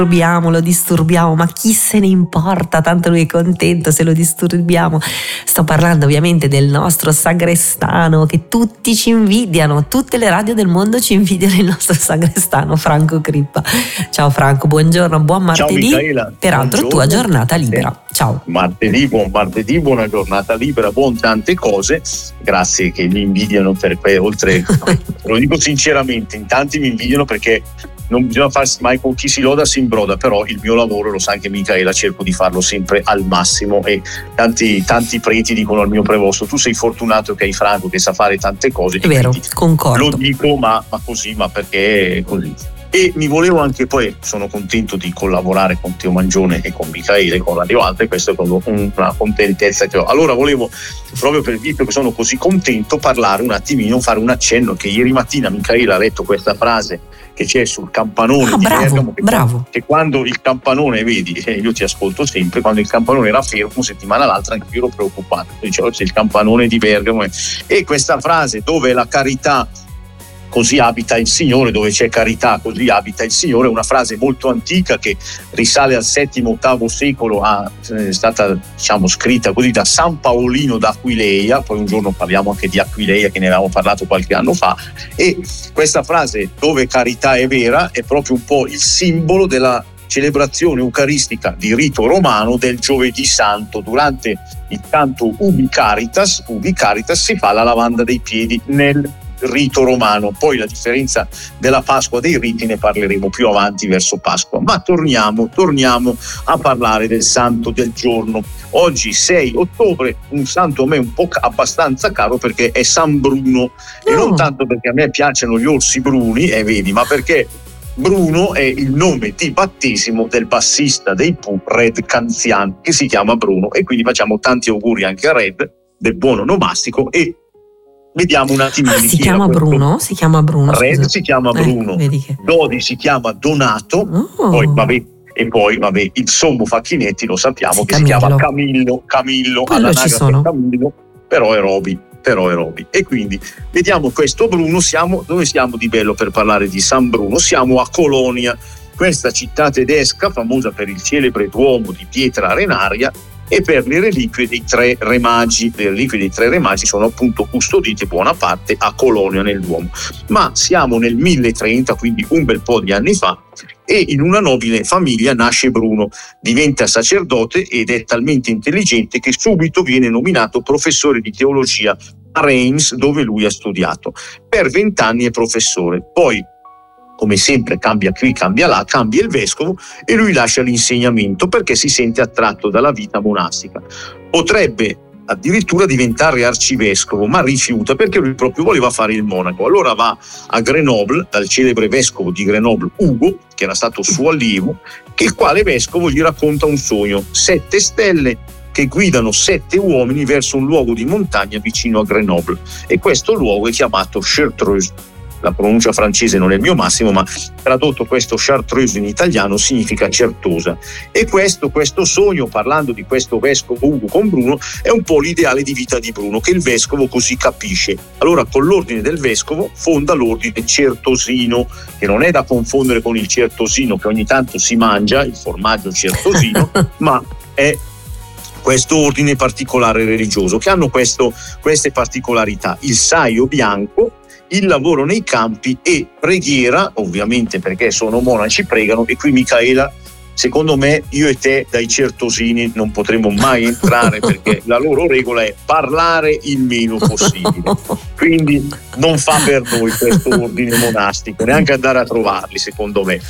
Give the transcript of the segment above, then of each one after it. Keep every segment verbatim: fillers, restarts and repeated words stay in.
disturbiamo, lo disturbiamo, ma chi se ne importa, tanto lui è contento se lo disturbiamo. Sto parlando ovviamente del nostro sagrestano, che tutti ci invidiano, tutte le radio del mondo ci invidiano il nostro sagrestano Franco Crippa. Ciao Franco, buongiorno, buon martedì. Ciao Micaela, peraltro buongiorno. Tua giornata libera. Ciao. Martedì, buon martedì, buona giornata libera, buon tante cose. Grazie che mi invidiano per oltre, lo dico sinceramente, in tanti mi invidiano perché non bisogna farsi mai con chi si loda si imbroda, però il mio lavoro, lo sa anche Micaela, cerco di farlo sempre al massimo e tanti, tanti preti dicono al mio prevosto: tu sei fortunato che hai Franco che sa fare tante cose. È vero, concordo. Lo dico ma, ma così, ma perché è così. E mi volevo anche, poi sono contento di collaborare con Teo Mangione e con Micaela e con Radio Alta, e questa è proprio una contentezza che ho. Allora volevo, proprio per visto che sono così contento, parlare un attimino, fare un accenno che ieri mattina Micaela ha letto questa frase che c'è sul campanone ah, di bravo, Bergamo, che, bravo. che quando il campanone, vedi, eh, io ti ascolto sempre, quando il campanone era fermo settimana l'altra anche io ero preoccupato, dicevo c'è il campanone di Bergamo, e, e questa frase, dove la carità così abita il Signore, dove c'è carità così abita il Signore, è una frase molto antica che risale al settimo ottavo secolo, a, è stata diciamo scritta così da San Paolino d'Aquileia, poi un giorno parliamo anche di Aquileia che ne avevamo parlato qualche anno fa, e questa frase, dove carità è vera, è proprio un po' il simbolo della celebrazione eucaristica di rito romano del giovedì santo. Durante il canto Ubi Caritas, Ubi Caritas si fa la lavanda dei piedi nel rito romano. Poi la differenza della Pasqua dei riti ne parleremo più avanti verso Pasqua, ma torniamo torniamo a parlare del santo del giorno. Oggi sei ottobre, un santo a me un po' abbastanza caro perché è San Bruno, oh. E non tanto perché a me piacciono gli orsi bruni, eh, vedi, ma perché Bruno è il nome di battesimo del bassista dei Pooh, Red Canzian, che si chiama Bruno, e quindi facciamo tanti auguri anche a Red, del buon onomastico. E vediamo un attimino. Ah, di si chi chiama era Bruno? Si chiama Bruno. Red scusa. si chiama Bruno, eh, che... Dodi si chiama Donato, oh. poi vabbè, e poi vabbè, il sommo Facchinetti lo sappiamo sì, che Camillo. si chiama Camillo, Camillo all'anagrafe Camillo, però è Roby, però è Roby. E quindi vediamo questo Bruno. Siamo dove siamo di bello per parlare di San Bruno? Siamo a Colonia, questa città tedesca famosa per il celebre Duomo di pietra arenaria e per le reliquie dei tre re magi. Le reliquie dei tre re magi sono appunto custodite buona parte a Colonia nel Duomo. Ma siamo nel mille trenta, quindi un bel po' di anni fa, e in una nobile famiglia nasce Bruno, diventa sacerdote ed è talmente intelligente che subito viene nominato professore di teologia a Reims, dove lui ha studiato. Per vent'anni è professore, poi come sempre cambia qui, cambia là, cambia il vescovo e lui lascia l'insegnamento perché si sente attratto dalla vita monastica. Potrebbe addirittura diventare arcivescovo, ma rifiuta perché lui proprio voleva fare il monaco. Allora va a Grenoble dal celebre vescovo di Grenoble Ugo, che era stato suo allievo, che il quale vescovo gli racconta un sogno: sette stelle che guidano sette uomini verso un luogo di montagna vicino a Grenoble, e questo luogo è chiamato Chartreuse. La pronuncia francese non è il mio massimo, ma tradotto questo Chartreuse in italiano significa certosa. E questo, questo sogno, parlando di questo vescovo Ugo con Bruno, è un po' l'ideale di vita di Bruno, che il vescovo così capisce. Allora con l'ordine del vescovo fonda l'ordine certosino, che non è da confondere con il certosino che ogni tanto si mangia, il formaggio certosino, ma è questo ordine particolare religioso, che hanno questo, queste particolarità: il saio bianco, il lavoro nei campi e preghiera, ovviamente perché sono monaci, pregano. E qui Micaela, secondo me io e te dai certosini non potremo mai entrare perché la loro regola è parlare il meno possibile, quindi non fa per noi questo ordine monastico, neanche andare a trovarli, secondo me.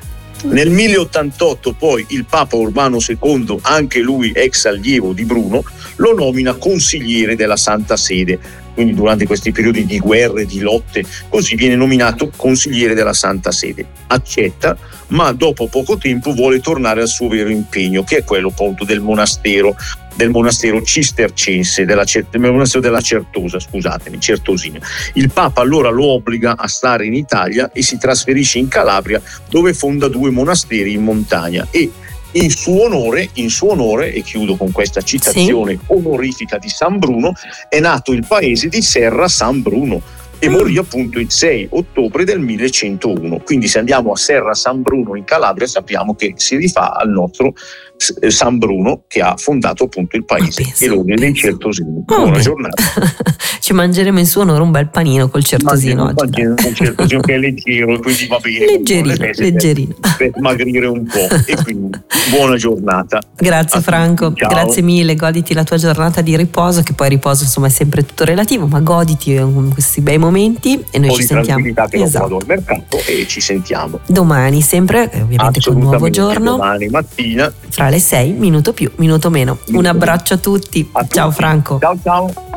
Nel mille ottantotto poi il Papa Urbano secondo, anche lui ex allievo di Bruno, lo nomina consigliere della Santa Sede. Quindi durante questi periodi di guerre, di lotte, così viene nominato consigliere della Santa Sede. Accetta, ma dopo poco tempo vuole tornare al suo vero impegno, che è quello appunto del monastero, del monastero cistercense, della, del monastero della Certosa, scusatemi, Certosina. Il Papa allora lo obbliga a stare in Italia e si trasferisce in Calabria, dove fonda due monasteri in montagna. E in suo onore, in suo onore, e chiudo con questa citazione sì. onorifica di San Bruno, è nato il paese di Serra San Bruno. e morì appunto il sei ottobre del millecentouno. Quindi se andiamo a Serra San Bruno in Calabria sappiamo che si rifà al nostro San Bruno che ha fondato appunto il paese penso, e l'ordine dei Certosini. Oh, buona beh. giornata. Ci mangeremo in suo onore un bel panino col certosino oggi. Mangeremo col certosino che è leggero, quindi va bene. Leggerino, leggerino. Per, per smagrire un po'. E quindi buona giornata. Grazie Franco, ciao. Grazie mille, goditi la tua giornata di riposo, che poi riposo insomma è sempre tutto relativo, ma goditi questi bei momenti e noi ci sentiamo. Che esatto. Vado al mercato e ci sentiamo. Domani sempre, ovviamente con un nuovo giorno. Domani mattina. Fra le sei, minuto più, minuto meno. Minuto un abbraccio a tutti. A ciao tutti. Franco. Ciao ciao.